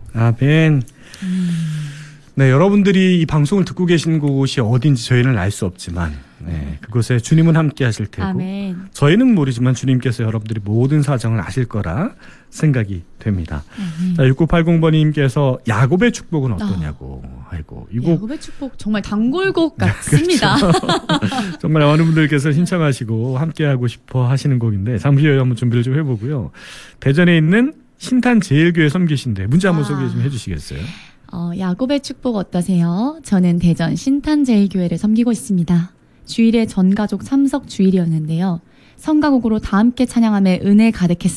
아멘. 네, 여러분들이 이 방송을 듣고 계신 곳이 어딘지 저희는 알 수 없지만 네, 그곳에 주님은 함께 하실 테고 아멘. 저희는 모르지만 주님께서 여러분들이 모든 사정을 아실 거라 생각이 됩니다. 자, 6980번님께서 야곱의 축복은 어떠냐고. 아이고, 이거 야곱의 축복 정말 단골곡 같습니다. 그렇죠. 정말 많은 분들께서 신청하시고 함께하고 싶어 하시는 곡인데 잠시 후에 한번 준비를 좀 해보고요. 대전에 있는 신탄제일교회 섬기신데 문자 한번 소개 좀 해주시겠어요? 야곱의 축복 어떠세요? 저는 대전 신탄제일교회를 섬기고 있습니다. 주일에 전가족 참석 주일이었는데요. 성가곡으로 다 함께 찬양함에 은혜 가득했습니다.